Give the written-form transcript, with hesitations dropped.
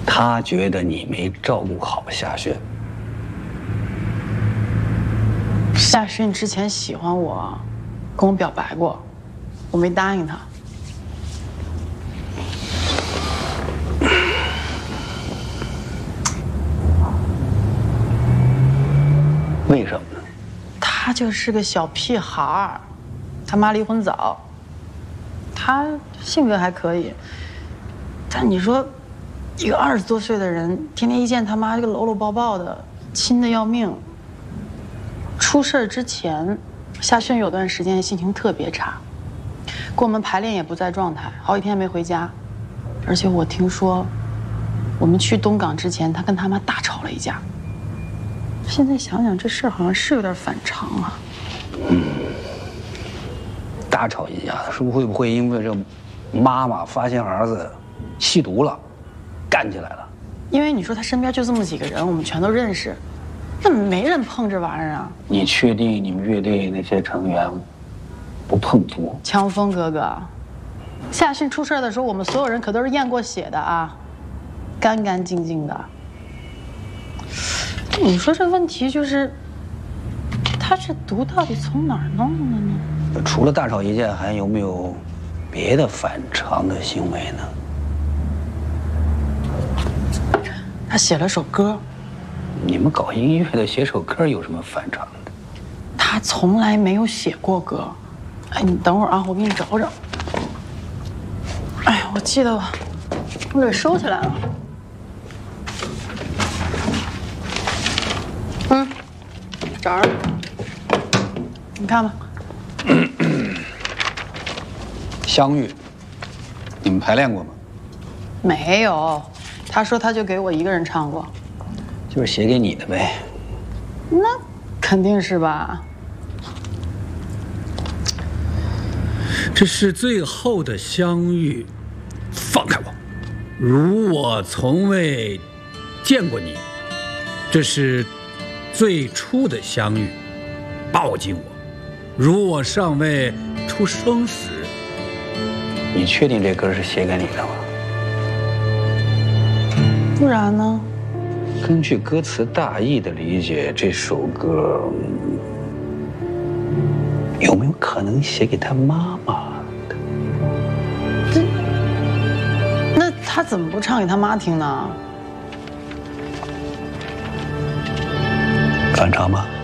他觉得你没照顾好夏轩。 夏轩之前喜欢我，跟我表白过，我没答应他。 为什么呢？ 他就是个小屁孩儿，他妈离婚早，他性格还可以，但你说，一个20多岁的人，天天一见他妈就搂搂抱抱的，亲的要命。出事之前，夏轩有段时间心情特别差，跟我们排练也不在状态，好几天没回家，而且我听说，我们去东港之前，他跟他妈大吵了一架。现在想想，这事儿好像是有点反常啊。 大吵一架，是不是会不会因为这妈妈发现儿子吸毒了，干起来了？ 因为你说他身边就这么几个人，我们全都认识，那没人碰这玩意儿啊。 你确定你们乐队那些成员不碰毒？ 强风哥哥，夏训出事的时候，我们所有人可都是验过血的啊，干干净净的。你说这问题就是，他这毒到底从哪儿弄的呢？ 除了大吵一架，还有没有别的反常的行为呢？ 他写了首歌。 你们搞音乐的写首歌有什么反常的？ 他从来没有写过歌。哎，你等会儿啊，我给你找找。哎呀，我记得我给收起来了。找着了，你看吧。 相遇，你们排练过吗？ 没有，他说他就给我一个人唱过。 就是写给你的呗。 那肯定是吧。 这是最后的相遇，放开我，如我从未见过你。这是最初的相遇，抱紧我，如我尚未出生时。 你确定这歌是写给你的吗？ 不然呢？ 根据歌词大意的理解，这首歌有没有可能写给他妈妈的？ 那他怎么不唱给他妈听呢？ 反常吗？